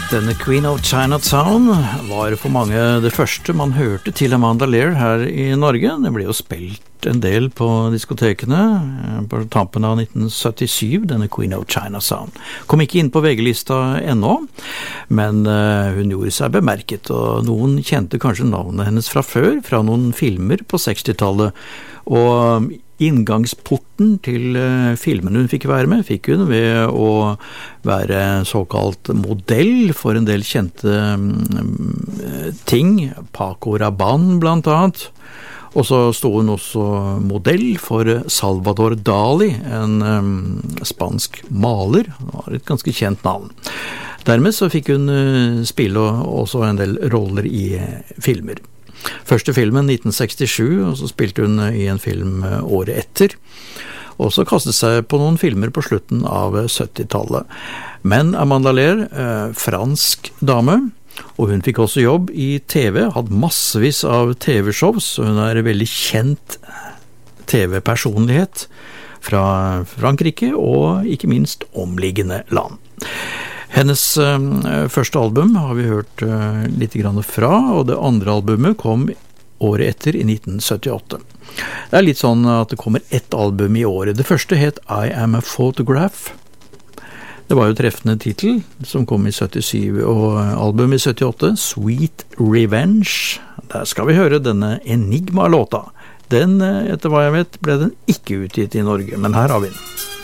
Denne Queen of Chinatown var for mange det første man hørte til Amanda Lear her i Norge. Det ble jo spilt en del på diskotekene på tampen av 1977, denne Queen of Chinatown. Kom ikke inn på VG-lista ennå, men hun gjorde seg bemerket, og noen kjente kanskje navnet hennes fra før, fra noen filmer på 60-tallet, og inngangsporten til filmen hun fikk være med, fikk hun ved å være såkalt modell for en del kjente ting, Paco Rabanne blant annet, og så stod hun også modell for Salvador Dali, en spansk maler, det var et ganske kjent navn. Dermed så fikk hun spille også en del roller i filmer. Første filmen 1967, og så spilte hun i en film året etter, og så kastet seg på noen filmer på slutten av 70-tallet. Men Amanda Lear, fransk dame, og hun fikk også jobb i TV, hadde massevis av TV-shows, og hun er en veldig kjent TV-personlighet fra Frankrike og ikke minst omliggende land. Hennes første album har vi hørt litt grann fra, og det andre albumet kom året etter i 1978. Det er litt sånn at det kommer ett album i året. Det første het I Am a Photograph. Det var jo treffende titel som kom i 77, og albumet i 78, Sweet Revenge. Der skal vi høre denne Enigma-låta. Den, etter hva jeg vet, ble den ikke utgitt i Norge, men her har vi den.